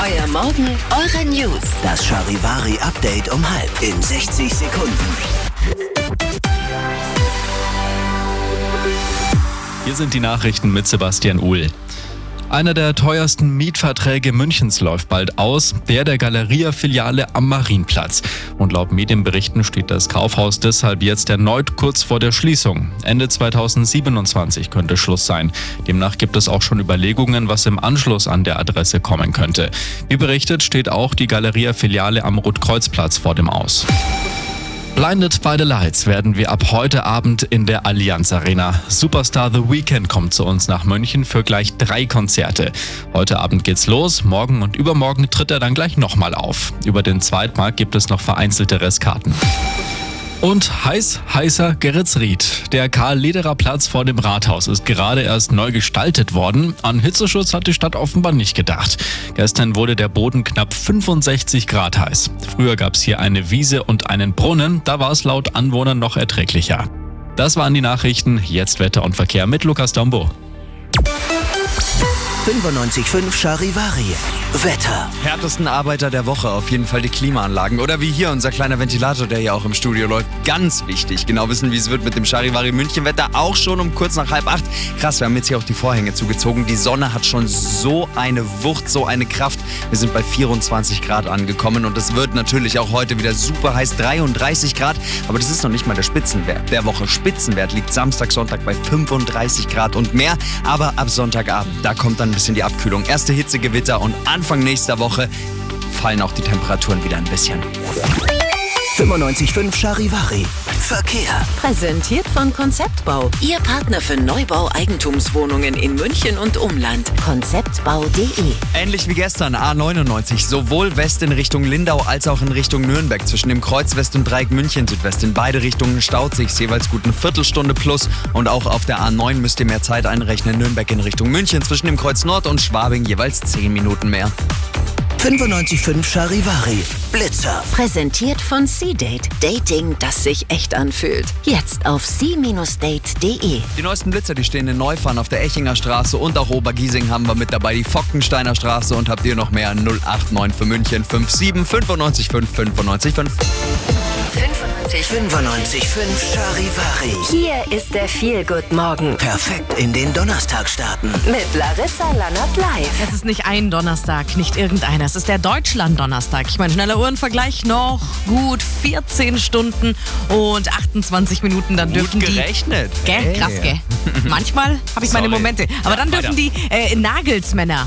Euer Morgen, eure News. Das Charivari-Update um 6:30 in 60 Sekunden. Hier sind die Nachrichten mit Sebastian Uhl. Einer der teuersten Mietverträge Münchens läuft bald aus, der Galeria-Filiale am Marienplatz. Und laut Medienberichten steht das Kaufhaus deshalb jetzt erneut kurz vor der Schließung. Ende 2027 könnte Schluss sein. Demnach gibt es auch schon Überlegungen, was im Anschluss an der Adresse kommen könnte. Wie berichtet, steht auch die Galeria-Filiale am Rotkreuzplatz vor dem Aus. Blinded by the Lights werden wir ab heute Abend in der Allianz Arena. Superstar The Weeknd kommt zu uns nach München für gleich 3 Konzerte. Heute Abend geht's los, morgen und übermorgen tritt er dann gleich nochmal auf. Über den Zweitmarkt gibt es noch vereinzelte Restkarten. Und heißer Geretsried. Der Karl-Lederer-Platz vor dem Rathaus ist gerade erst neu gestaltet worden. An Hitzeschutz hat die Stadt offenbar nicht gedacht. Gestern wurde der Boden knapp 65 Grad heiß. Früher gab es hier eine Wiese und einen Brunnen, da war es laut Anwohnern noch erträglicher. Das waren die Nachrichten, jetzt Wetter und Verkehr mit Lukas Dombo. 95.5 Charivari. Wetter. Härtesten Arbeiter der Woche, auf jeden Fall die Klimaanlagen. Oder wie hier unser kleiner Ventilator, der hier auch im Studio läuft. Ganz wichtig. Genau wissen, wie es wird mit dem Charivari München Wetter. Auch schon um kurz nach 7:30. Krass, wir haben jetzt hier auch die Vorhänge zugezogen. Die Sonne hat schon so eine Wucht, so eine Kraft. Wir sind bei 24 Grad angekommen und es wird natürlich auch heute wieder super heiß, 33 Grad. Aber das ist noch nicht mal der Spitzenwert der Woche. Spitzenwert liegt Samstag, Sonntag bei 35 Grad und mehr. Aber ab Sonntagabend, da kommt dann ein bisschen die Abkühlung. Erste Hitzegewitter und Anfang nächster Woche fallen auch die Temperaturen wieder ein bisschen. 95.5 Charivari. Verkehr. Präsentiert von Konzeptbau. Ihr Partner für Neubau Eigentumswohnungen in München und Umland. Konzeptbau.de. Ähnlich wie gestern, A99, sowohl West in Richtung Lindau als auch in Richtung Nürnberg. Zwischen dem Kreuz West und Dreieck München Südwest. In beide Richtungen staut sich's jeweils gut eine Viertelstunde plus. Und auch auf der A9 müsst ihr mehr Zeit einrechnen. Nürnberg in Richtung München zwischen dem Kreuz Nord und Schwabing jeweils 10 Minuten mehr. 95.5 Charivari. Blitzer. Präsentiert von C-Date. Dating, das sich echt anfühlt. Jetzt auf c-date.de. Die neuesten Blitzer, die stehen in Neufahren auf der Echinger Straße und auch Obergiesing haben wir mit dabei, die Fockensteiner Straße. Und habt ihr noch mehr? 089 für München 57 95 5 95 5. 95.5 Charivari. Hier ist der Feel-Good-Morgen. Perfekt in den Donnerstag starten. Mit Larissa Lannert live. Es ist nicht ein Donnerstag, nicht irgendeiner. Es ist der Deutschland-Donnerstag. Ich meine, schneller Uhrenvergleich, noch gut 14 Stunden und 28 Minuten. Dann dürfen Gut gerechnet. Gell? Krass, gell? Manchmal habe ich meine Momente. Aber dann dürfen die Nagelsmänner